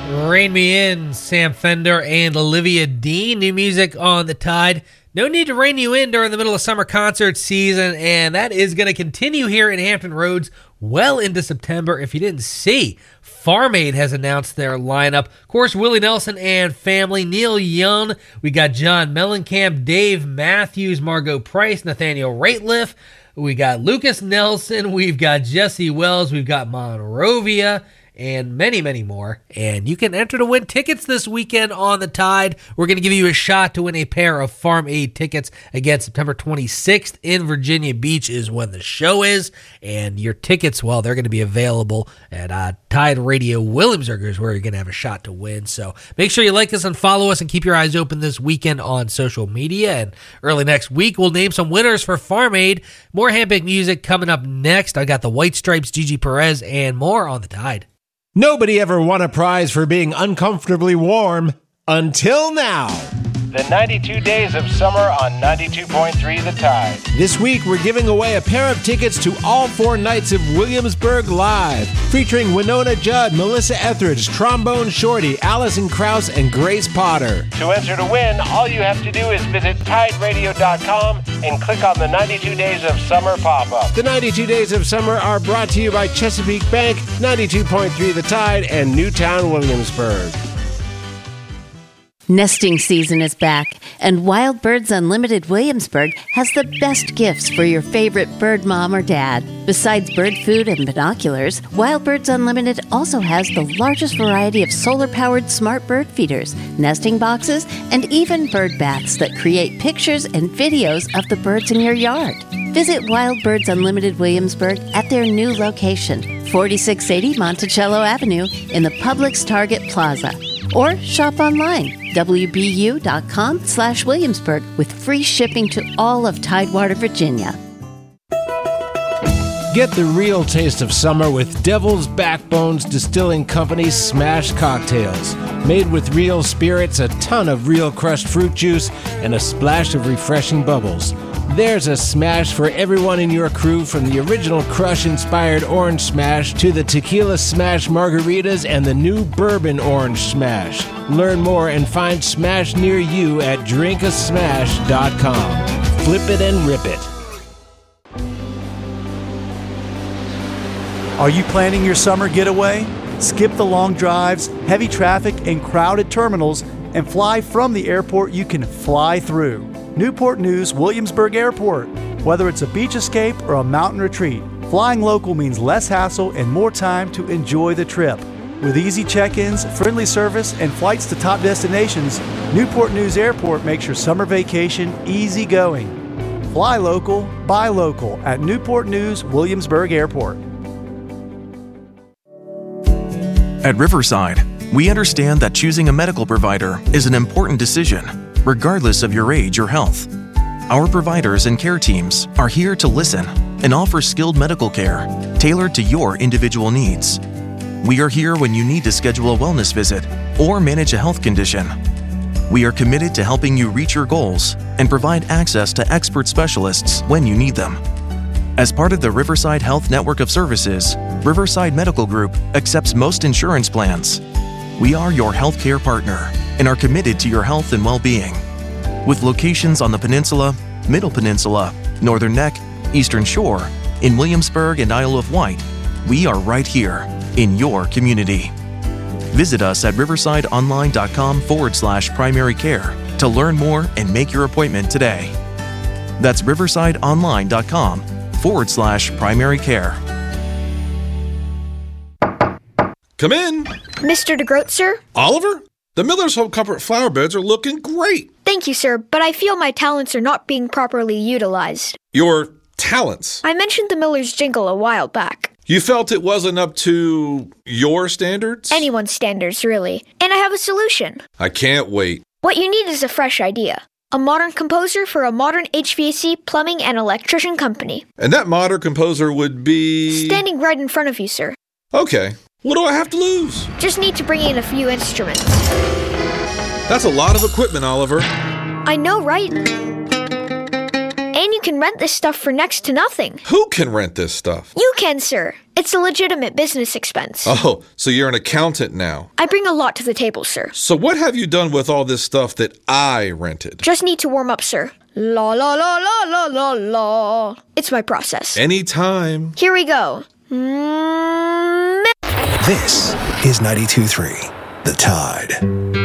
Rain Me In, Sam Fender and Olivia Dean. New music on the Tide. No need to rein you in during the middle of summer concert season, and that is going to continue here in Hampton Roads well into September. If you didn't see, Farm Aid has announced their lineup. Of course, Willie Nelson and family, Neil Young. We got John Mellencamp, Dave Matthews, Margot Price, Nathaniel Rateliff. We got Lucas Nelson. We've got Jesse Wells. We've got Monrovia. And many, many more. And you can enter to win tickets this weekend on the Tide. We're going to give you a shot to win a pair of Farm Aid tickets. Again, September 26th in Virginia Beach is when the show is. And your tickets, well, they're going to be available at Tide Radio Williamsburg is where you're going to have a shot to win. So make sure you like us and follow us and keep your eyes open this weekend on social media. And early next week, we'll name some winners for Farm Aid. More handpicked music coming up next. I got the White Stripes, Gigi Perez, and more on the Tide. Nobody ever won a prize for being uncomfortably warm until now. The 92 Days of Summer on 92.3 The Tide. This week, we're giving away a pair of tickets to all 4 nights of Williamsburg Live, featuring Winona Judd, Melissa Etheridge, Trombone Shorty, Allison Krauss, and Grace Potter. To enter to win, all you have to do is visit TideRadio.com and click on the 92 Days of Summer pop-up. The 92 Days of Summer are brought to you by Chesapeake Bank, 92.3 The Tide, and Newtown Williamsburg. Nesting season is back, and Wild Birds Unlimited Williamsburg has the best gifts for your favorite bird mom or dad. Besides bird food and binoculars, Wild Birds Unlimited also has the largest variety of solar-powered smart bird feeders, nesting boxes, and even bird baths that create pictures and videos of the birds in your yard. Visit Wild Birds Unlimited Williamsburg at their new location, 4680 Monticello Avenue in the Publix Target Plaza. Or shop online, wbu.com/Williamsburg, with free shipping to all of Tidewater, Virginia. Get the real taste of summer with Devil's Backbones Distilling Company's Smash Cocktails. Made with real spirits, a ton of real crushed fruit juice, and a splash of refreshing bubbles. There's a smash for everyone in your crew, from the original Crush-inspired Orange Smash to the Tequila Smash Margaritas and the new Bourbon Orange Smash. Learn more and find Smash near you at drinkasmash.com. Flip it and rip it. Are you planning your summer getaway? Skip the long drives, heavy traffic, and crowded terminals, and fly from the airport you can fly through. Newport News Williamsburg Airport. Whether it's a beach escape or a mountain retreat, flying local means less hassle and more time to enjoy the trip. With easy check-ins, friendly service, and flights to top destinations, Newport News Airport makes your summer vacation easy going. Fly local, buy local at Newport News Williamsburg Airport. At Riverside, we understand that choosing a medical provider is an important decision, regardless of your age or health. Our providers and care teams are here to listen and offer skilled medical care tailored to your individual needs. We are here when you need to schedule a wellness visit or manage a health condition. We are committed to helping you reach your goals and provide access to expert specialists when you need them. As part of the Riverside Health Network of Services, Riverside Medical Group accepts most insurance plans. We are your healthcare partner and are committed to your health and well-being. With locations on the Peninsula, Middle Peninsula, Northern Neck, Eastern Shore, in Williamsburg and Isle of Wight, we are right here in your community. Visit us at riversideonline.com/primary care to learn more and make your appointment today. That's riversideonline.com/primary care. Come in. Mr. DeGroat, sir? Oliver? The Miller's Home Comfort flower beds are looking great. Thank you, sir, but I feel my talents are not being properly utilized. Your talents? I mentioned the Miller's jingle a while back. You felt it wasn't up to your standards? Anyone's standards, really. And I have a solution. I can't wait. What you need is a fresh idea. A modern composer for a modern HVAC, plumbing, and electrician company. And that modern composer would be... standing right in front of you, sir. Okay. What do I have to lose? Just need to bring in a few instruments. That's a lot of equipment, Oliver. I know, right? And you can rent this stuff for next to nothing. Who can rent this stuff? You can, sir. It's a legitimate business expense. Oh, so you're an accountant now. I bring a lot to the table, sir. So what have you done with all this stuff that I rented? Just need to warm up, sir. La la la la la la la. It's my process. Anytime. Here we go. This is 92.3, The Tide.